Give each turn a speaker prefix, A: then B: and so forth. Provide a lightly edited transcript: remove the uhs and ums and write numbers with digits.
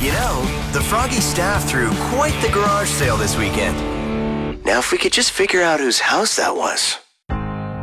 A: You know, the Froggy staff threw quite the garage sale this weekend. Now if we could just figure out whose house that was.